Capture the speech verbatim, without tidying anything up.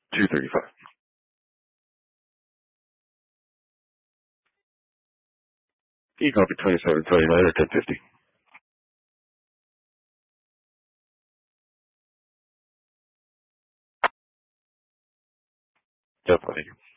two thirty-five. You can copy twenty-seven twenty-nine or ten fifty. Yep, I think.